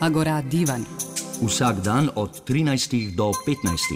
Agora Divan. Vsak dan od 13 do 15.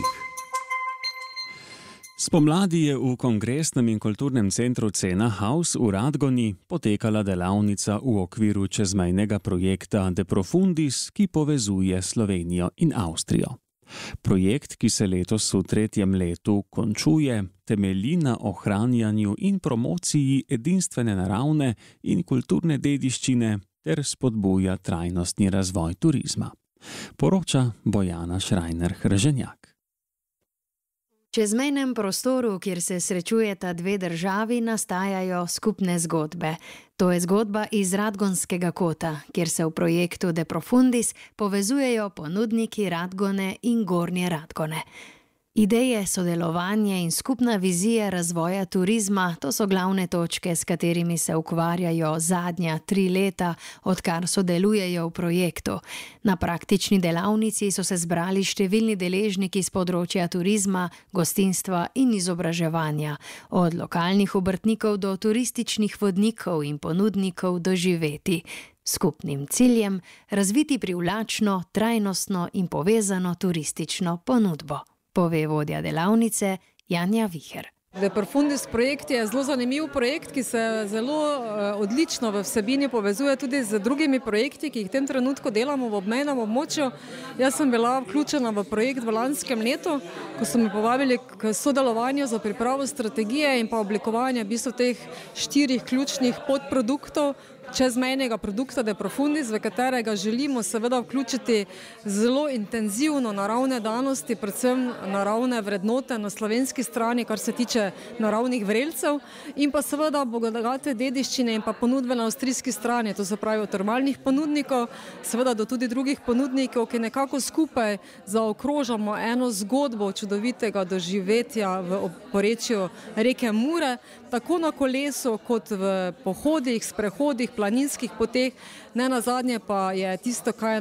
Spomladi je v Kongresnem in kulturnem centru Cena House v Radgoni potekala delavnica v okviru čezmejnega projekta De Profundis, ki povezuje Slovenijo in Avstrijo. Projekt, ki se letos v 3. letu končuje, temelji na ohranjanju in promociji edinstvene naravne in kulturne dediščine ter spodbuja trajnostni razvoj turizma. Poroča Bojana Šrajner-Hrženjak. V čezmejnem prostoru, kjer se srečujeta dve državi, nastajajo skupne zgodbe. To je zgodba iz Radgonskega kota, kjer se v projektu De Profundis povezujejo ponudniki Radgone in Gornje Radgone. Ideje, sodelovanje in skupna vizija razvoja turizma, to so glavne točke, s katerimi se ukvarjajo zadnja 3 leta, odkar sodelujejo v projektu. Na praktični delavnici so se zbrali številni deležniki z področja turizma, gostinstva in izobraževanja, od lokalnih obrtnikov do turističnih vodnikov in ponudnikov doživeti. Skupnim ciljem razviti privlačno, trajnostno in povezano turistično ponudbo, pove vodja delavnice Janja Viher. De Profundis projekt je zelo zanimiv projekt, ki se zelo odlično v vsebini povezuje tudi z drugimi projekti, ki jih v tem trenutku delamo v obmejnem območju. Jaz sem bila vključena v projekt v lanskem letu, ko so me povabili k sodelovanju za pripravo strategije in pa oblikovanje v bistvu teh 4 ključnih podproduktov čezmejnega produkta De Profundis, v katerega želimo seveda vključiti zelo intenzivno naravne danosti, predvsem naravne vrednote na slovenski strani, kar se tiče naravnih vrelcev, in pa seveda bogate dediščine in pa ponudbe na avstrijski strani, to se pravi od termalnih ponudnikov, seveda do tudi drugih ponudnikov, ki nekako skupaj zaokrožamo eno zgodbo čudovitega doživetja v porečju reke Mure, tako na kolesu kot v pohodih, sprehodih, planinskih poteh, ne nazadnje pa je tisto, kaj